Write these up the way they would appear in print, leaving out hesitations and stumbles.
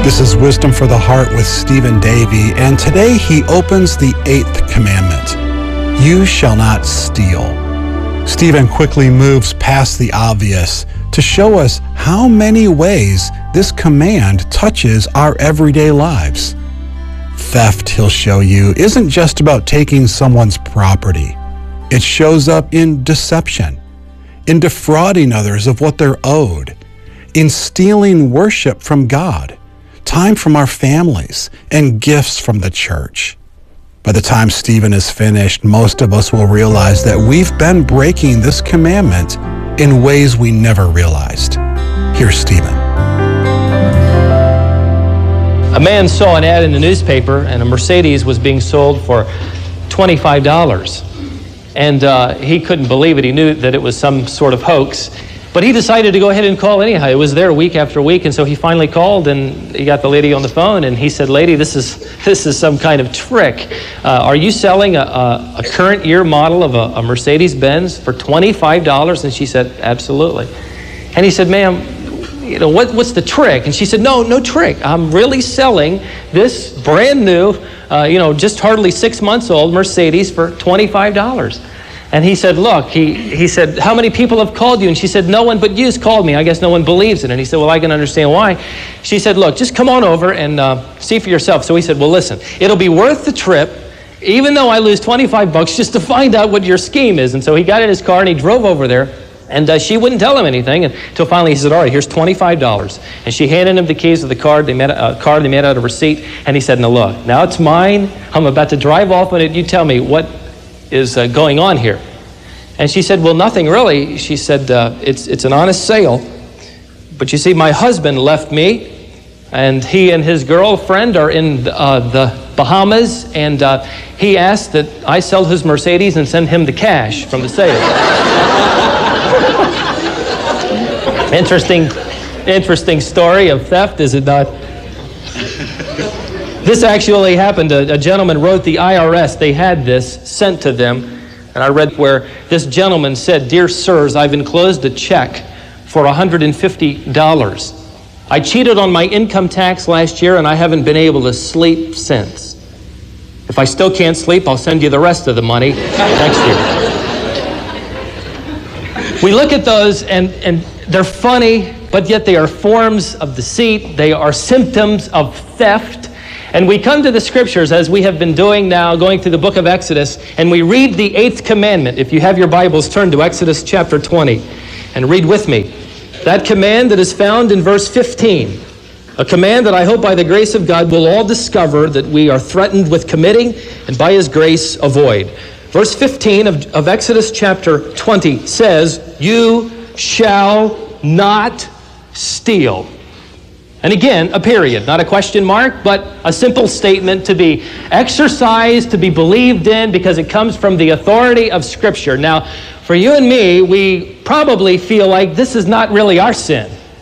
This is Wisdom for the Heart with Stephen Davey, and today he opens the 8th commandment. You shall not steal. Stephen quickly moves past the obvious to show us how many ways this command touches our everyday lives. Theft, he'll show you, isn't just about taking someone's property. It shows up in deception, in defrauding others of what they're owed, in stealing worship from God, time from our families, and gifts from the church. By the time Stephen is finished, most of us will realize that we've been breaking this commandment in ways we never realized. Here's Stephen. A man saw an ad in the newspaper, and a Mercedes was being sold for $25. And he couldn't believe it. He knew that it was some sort of hoax. But he decided to go ahead and call anyhow. It was there week after week, and so he finally called, and he got the lady on the phone, and he said, "Lady, this is some kind of trick. Are you selling a current year model of a Mercedes-Benz for $25? And she said, "Absolutely." And he said, "Ma'am, what's the trick?" And she said, No trick. I'm really selling this brand new, just hardly 6 months old Mercedes for $25. And he said, "Look," he said, "how many people have called you?" And she said, "No one but you's called me. I guess no one believes it." And he said, "Well, I can understand why." She said, "Look, just come on over and see for yourself." So he said, "Well, listen, it'll be worth the trip, even though I lose $25 just to find out what your scheme is." And so he got in his car and he drove over there. And she wouldn't tell him anything until finally he said, "All right, here's $25. And she handed him the keys of the car. They made out a receipt. And he said, "Now look, now it's mine. I'm about to drive off on it. You tell me what is going on here." And she said, "Well, nothing really." She said, it's an honest sale. But you see, my husband left me, and he and his girlfriend are in the Bahamas, and he asked that I sell his Mercedes and send him the cash from the sale." Interesting story of theft, is it not? This actually happened. A gentleman wrote the IRS. They had this sent to them. And I read where this gentleman said, "Dear sirs, I've enclosed a check for $150. I cheated on my income tax last year, and I haven't been able to sleep since. If I still can't sleep, I'll send you the rest of the money next year." We look at those, and they're funny, but yet they are forms of deceit. They are symptoms of theft. And we come to the scriptures, as we have been doing now, going through the book of Exodus, and we read the 8th commandment. If you have your Bibles, turn to Exodus chapter 20 and read with me. That command that is found in verse 15, a command that I hope by the grace of God we'll all discover that we are threatened with committing and by His grace avoid. Verse 15 of Exodus chapter 20 says, "You shall not steal." And again, a period, not a question mark, but a simple statement to be exercised, to be believed in, because it comes from the authority of Scripture. Now, for you and me, we probably feel like this is not really our sin.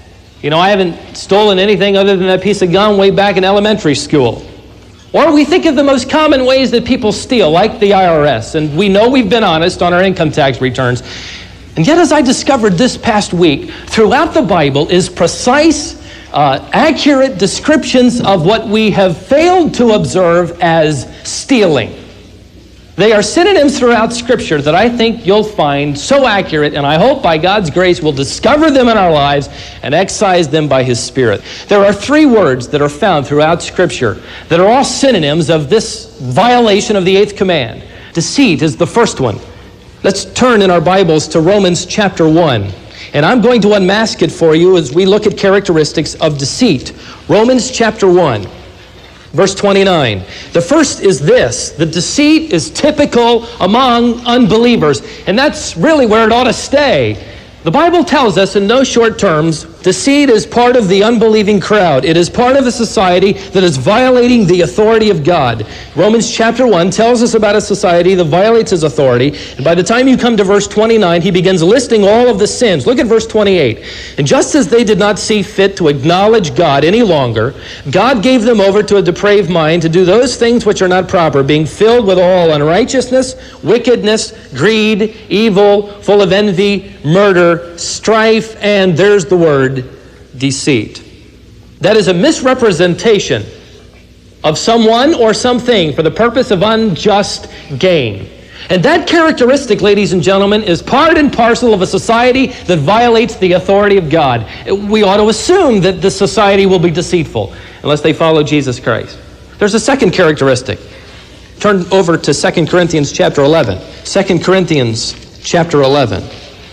I haven't stolen anything other than that piece of gum way back in elementary school. Or we think of the most common ways that people steal, like the IRS, and we know we've been honest on our income tax returns. And yet, as I discovered this past week, throughout the Bible is precise, accurate descriptions of what we have failed to observe as stealing. They are synonyms throughout Scripture that I think you'll find so accurate, and I hope by God's grace we'll discover them in our lives and excise them by His Spirit. There are 3 words that are found throughout Scripture that are all synonyms of this violation of the 8th command. Deceit is the first one. Let's turn in our Bibles to Romans chapter 1. And I'm going to unmask it for you as we look at characteristics of deceit. Romans chapter 1, verse 29. The first is this: the deceit is typical among unbelievers. And that's really where it ought to stay. The Bible tells us in no short terms, deceit is part of the unbelieving crowd. It is part of a society that is violating the authority of God. Romans chapter 1 tells us about a society that violates His authority. And by the time you come to verse 29, he begins listing all of the sins. Look at verse 28. "And just as they did not see fit to acknowledge God any longer, God gave them over to a depraved mind to do those things which are not proper, being filled with all unrighteousness, wickedness, greed, evil, full of envy, murder, strife," and there's the word, deceit. that is a misrepresentation of someone or something for the purpose of unjust gain. And that characteristic, ladies and gentlemen, is part and parcel of a society that violates the authority of God. We ought to assume that the society will be deceitful unless they follow Jesus Christ. There's a second characteristic. Turn over to 2 Corinthians chapter 11. 2 Corinthians chapter 11.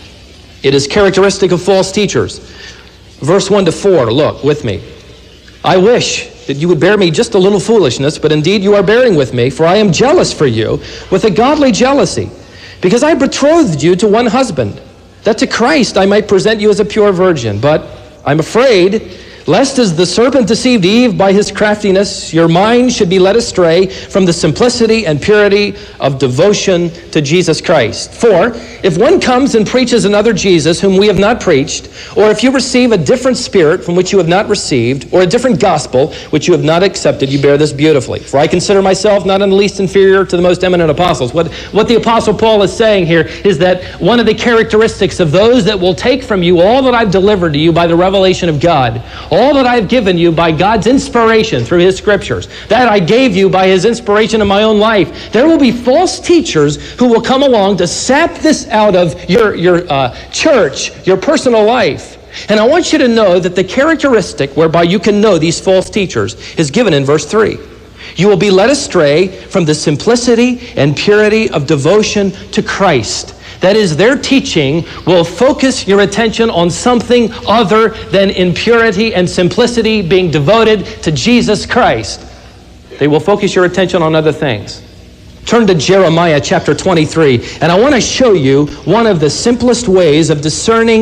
It is characteristic of false teachers. Verse 1 to 4, look with me. I wish that you would bear me just a little foolishness, but indeed you are bearing with me, for I am jealous for you with a godly jealousy, because I betrothed you to one husband, that to Christ I might present you as a pure virgin. But I'm afraid, lest as the serpent deceived Eve by his craftiness, your mind should be led astray from the simplicity and purity of devotion to Jesus Christ. For if one comes and preaches another Jesus whom we have not preached, or if you receive a different spirit from which you have not received, or a different gospel which you have not accepted, you bear this beautifully. For I consider myself not in the least inferior to the most eminent apostles. What the Apostle Paul is saying here is that one of the characteristics of those that will take from you all that I've delivered to you by the revelation of God, all that I've given you by God's inspiration through His Scriptures, that I gave you by His inspiration in my own life, there will be false teachers who will come along to sap this out of your church, your personal life. And I want you to know that the characteristic whereby you can know these false teachers is given in verse 3. You will be led astray from the simplicity and purity of devotion to Christ. That is, their teaching will focus your attention on something other than in purity and simplicity, being devoted to Jesus Christ. They will focus your attention on other things. Turn to Jeremiah chapter 23, and I want to show you one of the simplest ways of discerning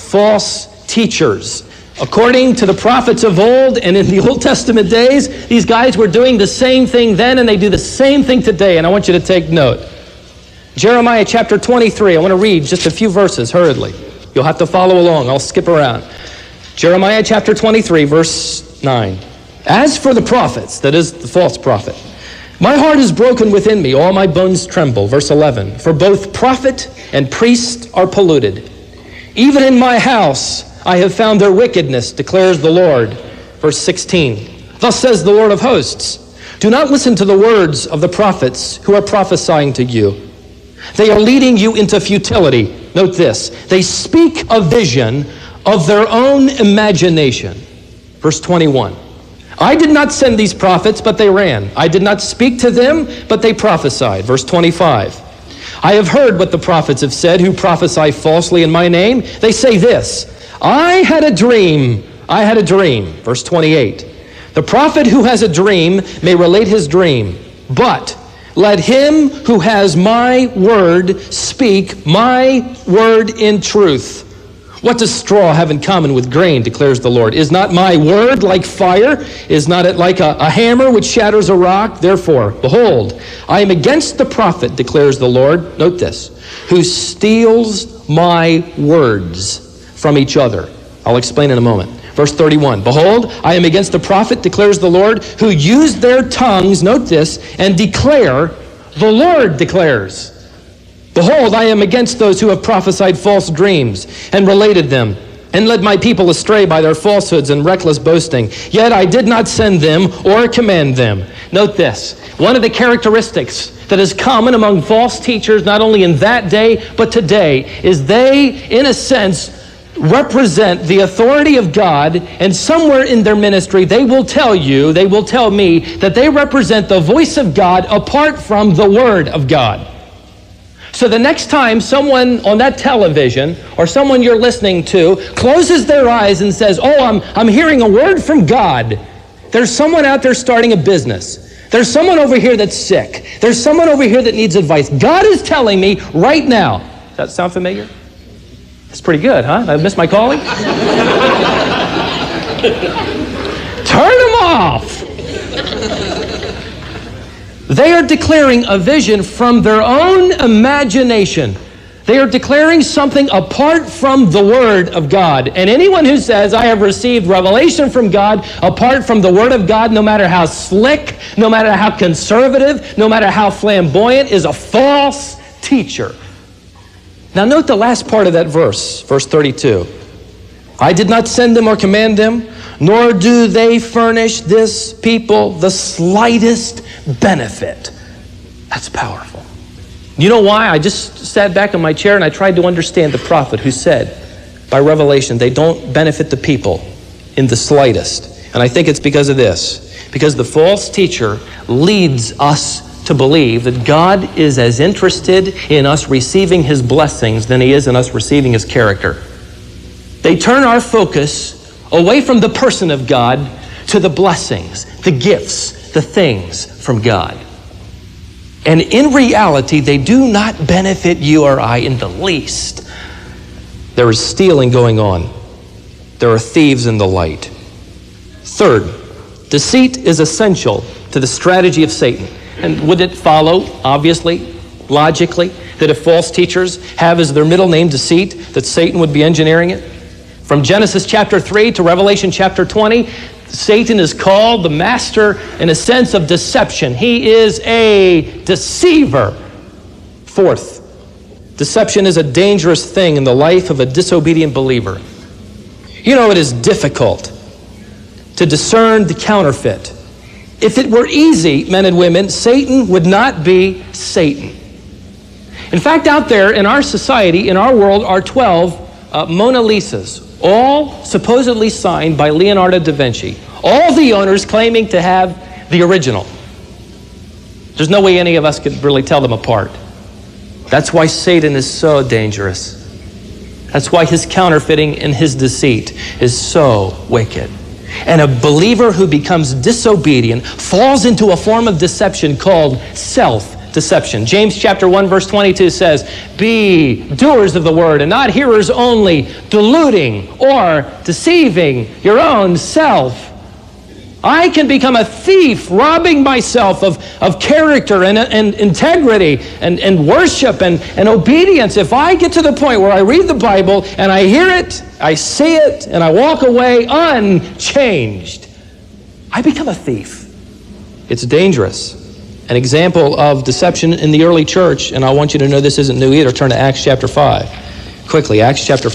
false teachers. According to the prophets of old and in the Old Testament days, these guys were doing the same thing then, and they do the same thing today, and I want you to take note. Jeremiah chapter 23, I want to read just a few verses hurriedly. You'll have to follow along. I'll skip around. Jeremiah chapter 23, verse 9. As for the prophets, that is the false prophet, my heart is broken within me, all my bones tremble. Verse 11. For both prophet and priest are polluted. Even in my house I have found their wickedness, declares the Lord. Verse 16. Thus says the Lord of hosts, do not listen to the words of the prophets who are prophesying to you. They are leading you into futility. Note this. They speak a vision of their own imagination. Verse 21. I did not send these prophets, but they ran. I did not speak to them, but they prophesied. Verse 25. I have heard what the prophets have said who prophesy falsely in my name. They say this, I had a dream. I had a dream. Verse 28. The prophet who has a dream may relate his dream, but let him who has my word speak my word in truth. What does straw have in common with grain, declares the Lord? Is not my word like fire? Is not it like a hammer which shatters a rock? Therefore, behold, I am against the prophet, declares the Lord. Note this, who steals my words from each other. I'll explain in a moment. Verse 31, behold, I am against the prophet, declares the Lord, who use their tongues, note this, and declare, the Lord declares. Behold, I am against those who have prophesied false dreams and related them, and led my people astray by their falsehoods and reckless boasting. Yet I did not send them or command them. Note this, one of the characteristics that is common among false teachers, not only in that day, but today, is they, in a sense, represent the authority of God, and somewhere in their ministry they will tell you, they will tell me, that they represent the voice of God apart from the Word of God. So the next time someone on that television or someone you're listening to closes their eyes and says, oh, I'm hearing a word from God, there's someone out there starting a business. There's someone over here that's sick. There's someone over here that needs advice. God is telling me right now. Does that sound familiar? That's pretty good, huh? I missed my calling? Turn them off. They are declaring a vision from their own imagination. They are declaring something apart from the Word of God. And anyone who says, I have received revelation from God apart from the Word of God, no matter how slick, no matter how conservative, no matter how flamboyant, is a false teacher. Now note the last part of that verse, verse 32. I did not send them or command them, nor do they furnish this people the slightest benefit. That's powerful. You know why? I just sat back in my chair and I tried to understand the prophet who said, by revelation, they don't benefit the people in the slightest. And I think it's because of this. Because the false teacher leads us to believe that God is as interested in us receiving his blessings than he is in us receiving his character. They turn our focus away from the person of God to the blessings, the gifts, the things from God. And in reality, they do not benefit you or I in the least. There is stealing going on. There are thieves in the light. Third, deceit is essential to the strategy of Satan. And would it follow, obviously, logically, that if false teachers have as their middle name deceit, that Satan would be engineering it? From Genesis chapter 3 to Revelation chapter 20, Satan is called the master, in a sense, of deception. He is a deceiver. Fourth, deception is a dangerous thing in the life of a disobedient believer. You know, it is difficult to discern the counterfeit. If it were easy, men and women, Satan would not be Satan. In fact, out there in our society, in our world, are 12 Mona Lisas, all supposedly signed by Leonardo da Vinci. All the owners claiming to have the original. There's no way any of us could really tell them apart. That's why Satan is so dangerous. That's why his counterfeiting and his deceit is so wicked. And a believer who becomes disobedient falls into a form of deception called self-deception. James chapter 1 verse 22 says, be doers of the word and not hearers only, deluding or deceiving your own self. I can become a thief, robbing myself of character and integrity and worship and obedience if I get to the point where I read the Bible and I hear it, I see it, and I walk away unchanged. I become a thief. It's dangerous. An example of deception in the early church, and I want you to know this isn't new either. Turn to Acts chapter 5. Quickly, Acts chapter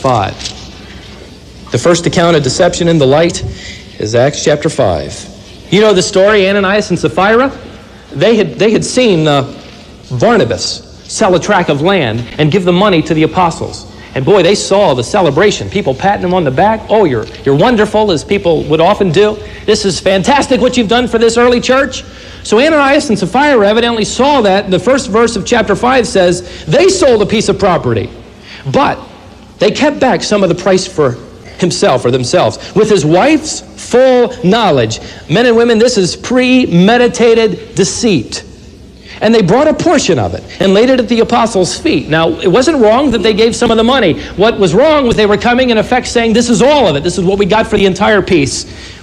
5. The first account of deception in the light is Acts chapter 5. You know the story, Ananias and Sapphira? They had seen Barnabas sell a tract of land and give the money to the apostles. And boy, they saw the celebration. People patting them on the back. Oh, you're wonderful, as people would often do. This is fantastic what you've done for this early church. So Ananias and Sapphira evidently saw that. The first verse of chapter 5 says, they sold a piece of property, but they kept back some of the price for himself or themselves with his wife's full knowledge. Men and women, this is premeditated deceit. And they brought a portion of it and laid it at the apostles' feet. Now, it wasn't wrong that they gave some of the money. What was wrong was they were coming in effect saying, this is all of it. This is what we got for the entire piece.